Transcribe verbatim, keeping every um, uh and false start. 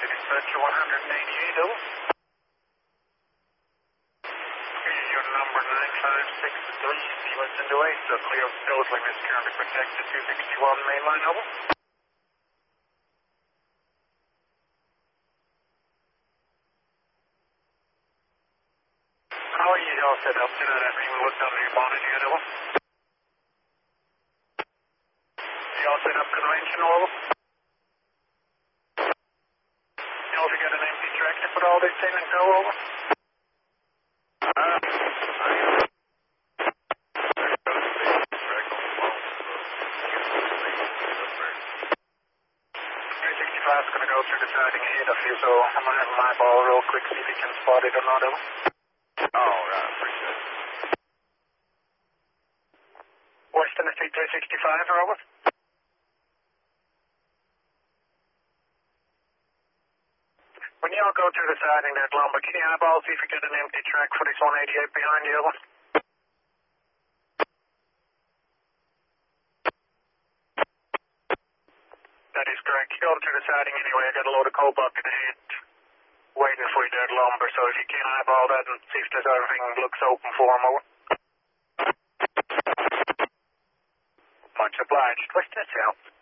Dispatcher one eighty-eight, over. Your number nine five six three, Stevenson into eight, so clear of Stosley, Miss currently protected, two sixty-one mainline, over. How are you all set up? Did I have even looked under your bonnet yet, over? You all set up conventional, over? You all got an empty track to put all this in and go, over? Uh, sixty-five is going to go through the siding ahead of you, so I'm going to have my ball real quick, see if he can spot it or not, over. Oh, right, appreciate it. Western Estate three sixty-five, Robert. When you all go through the siding that lumber, can you eyeball see if you get an empty track for this one eighty-eight behind you, over? That is correct. You go through the siding anyway. I got a load of coal bucket ahead waiting for you there at lumber, so if you can eyeball that and see if there's everything looks open for him, over. Much obliged. What's this help?